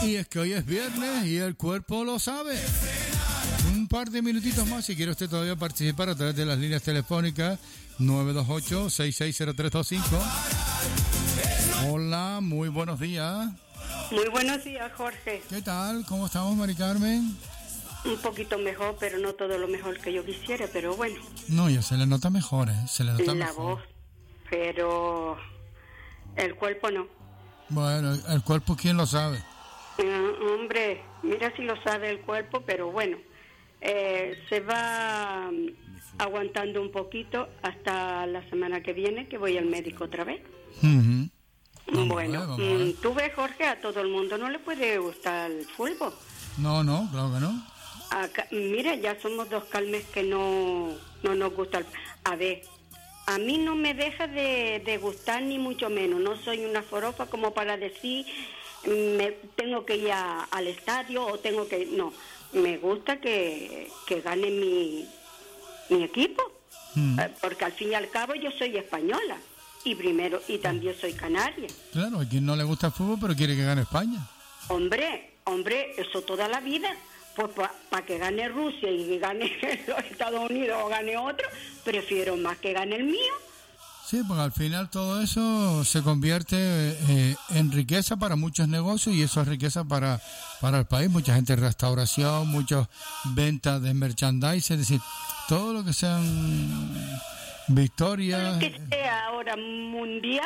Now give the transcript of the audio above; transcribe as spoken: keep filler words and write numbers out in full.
Y es que hoy es viernes y el cuerpo lo sabe. Un par de minutitos más si quiere usted todavía participar a través de las líneas telefónicas nueve dos ocho, seis seis cero tres dos cinco. Hola, muy buenos días. Muy buenos días, Jorge. ¿Qué tal? ¿Cómo estamos, Mari Carmen? Un poquito mejor, pero no todo lo mejor que yo quisiera, pero bueno. No, ya se le nota mejor, ¿eh? Se le nota La mejor. voz, pero el cuerpo no. Bueno, el cuerpo, ¿quién lo sabe? Uh, hombre, mira si lo sabe el cuerpo, pero bueno, eh, se va um, aguantando un poquito hasta la semana que viene, que voy al médico otra vez. Uh-huh. Vamos Bueno, a ver, vamos a ver. tú ves, Jorge, a todo el mundo no le puede gustar el fútbol. No, no, claro que no. Acá, mira, ya somos dos calmes que no, no nos gusta. El, a ver, a mí no me deja de, de gustar ni mucho menos. No soy una forofa como para decir, me tengo que ir a, al estadio o tengo que... No, me gusta que, que gane mi, mi equipo. Mm. Eh, Porque al fin y al cabo yo soy española. Y primero, y también soy canaria. Claro, a quien no le gusta el fútbol, pero quiere que gane España. Hombre, hombre, eso toda la vida. Pues para pa que gane Rusia y que gane los Estados Unidos o gane otro, prefiero más que gane el mío. Sí, porque al final todo eso se convierte eh, en riqueza para muchos negocios y eso es riqueza para, para el país. Mucha gente en restauración, muchas ventas de merchandise, es decir, todo lo que sean victorias. Que sea ahora mundial.